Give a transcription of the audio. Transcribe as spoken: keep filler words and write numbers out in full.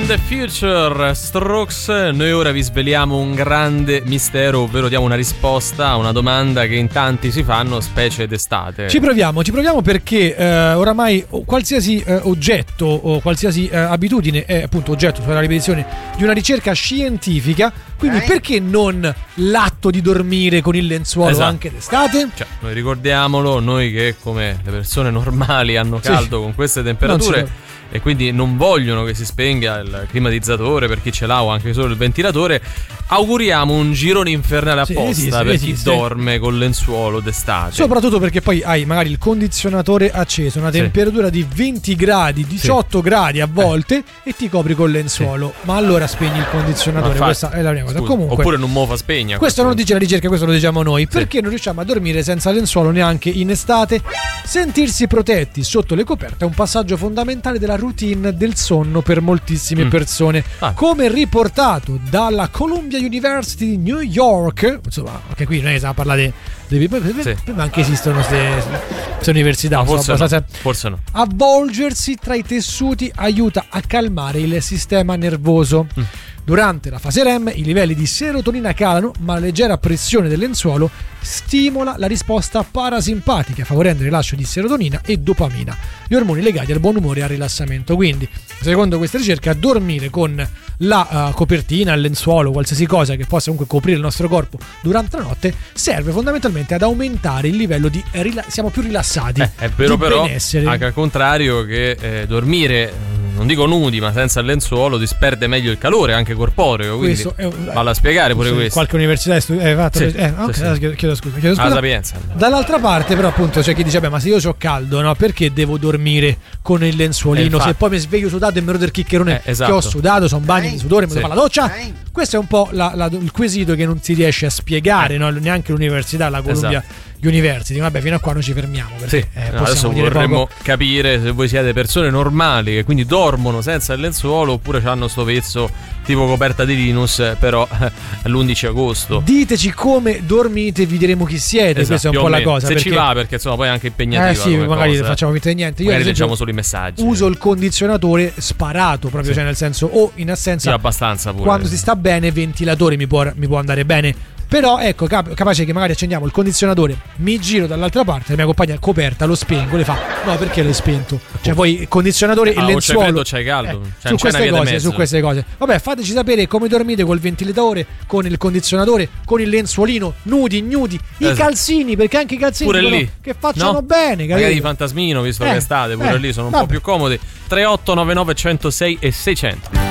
in the Future, Strokes. Noi ora vi sveliamo un grande mistero, ovvero diamo una risposta a una domanda che in tanti si fanno, specie d'estate. Ci proviamo, ci proviamo perché eh, oramai qualsiasi eh, oggetto o qualsiasi eh, abitudine è appunto oggetto sulla ripetizione di una ricerca scientifica. Quindi eh? perché non l'atto di dormire con il lenzuolo esatto. anche d'estate? Cioè, noi ricordiamolo, noi che come le persone normali hanno caldo sì. con queste temperature e quindi non vogliono che si spenga il climatizzatore per chi ce l'ha o anche solo il ventilatore, auguriamo un girone infernale apposta sì, esiste, per chi esiste. dorme col lenzuolo d'estate. Soprattutto perché poi hai magari il condizionatore acceso, una temperatura sì. di venti gradi, diciotto sì. gradi a volte eh. e ti copri col lenzuolo. Sì. Ma allora spegni il condizionatore, infatti, questa è la prima cosa. Scusa, Comunque, oppure non mo fa spegna. Questo non lo dice la ricerca, questo lo diciamo noi. Sì. Perché non riusciamo a dormire senza lenzuolo neanche in estate? Sentirsi protetti sotto le coperte è un passaggio fondamentale della routine del sonno per moltissime mm. persone. Ah. Come riportato dalla Columbia University di New York, insomma, anche qui noi stiamo a parlare di, di sì. ma anche esistono queste università, no, forse, so, no. forse no. Avvolgersi tra i tessuti aiuta a calmare il sistema nervoso. Mm. Durante la fase R E M i livelli di serotonina calano, ma la leggera pressione del lenzuolo stimola la risposta parasimpatica, favorendo il rilascio di serotonina e dopamina, gli ormoni legati al buon umore e al rilassamento. Quindi, secondo questa ricerca, dormire con la uh, copertina, il lenzuolo, qualsiasi cosa che possa comunque coprire il nostro corpo durante la notte, serve fondamentalmente ad aumentare il livello di rila- siamo più rilassati. Eh, è vero, però, benessere. Anche al contrario che eh, dormire, non dico nudi, ma senza il lenzuolo disperde meglio il calore anche corporeo. Quindi è un... valla a spiegare pure sì, questo. Qualche università è studi- eh, fatto sì, eh, okay, sì, sì. Chiedo, chiedo scusa, chiedo scusa. Ah, sapienza. Dall'altra parte, però, appunto, c'è chi dice: beh, ma se io ho caldo, no? Perché devo dormire con il lenzuolino? Eh, se poi mi sveglio sudato e mi rode il chiccherone eh, esatto. che ho sudato, sono bagni di sudore, mi sì. devo fare la doccia. Questo è un po' la, la, il quesito che non si riesce a spiegare, no? Neanche l'università, la Columbia esatto. University. Vabbè, fino a qua non ci fermiamo perché, sì. eh, no, adesso vorremmo poco. capire se voi siete persone normali che quindi dormono senza il lenzuolo oppure hanno sto vezzo tipo coperta di Linus però l'undici agosto. Diteci come dormite, vi diremo chi siete. Esatto, questa è un po' la cosa, se perché... ci va, perché insomma poi è anche impegnativa. Eh sì, magari cosa. facciamo finta di niente. Io magari esempio, leggiamo solo i messaggi. Uso il condizionatore sparato proprio, sì. cioè nel senso o in assenza. Sì, abbastanza pure. Quando si sta bene, ventilatore mi può, mi può andare bene. Però ecco, cap- capace che magari accendiamo il condizionatore, mi giro dall'altra parte, la mia compagna è coperta, lo spengo, le fa: no, perché l'hai spento? Cioè poi il condizionatore e ah, il lenzuolo. C'è freddo, c'è caldo. Eh, cioè, su queste cose, su queste cose. Vabbè, fateci sapere come dormite col ventilatore, con il condizionatore, con il lenzuolino, nudi, ignudi, esatto. i calzini, perché anche i calzini pure lì. che facciano no? bene, capito? Magari di fantasmino, visto eh, che è estate, pure eh, lì sono un vabbè. po' più comodi. tre otto nove nove uno zero sei e seicento.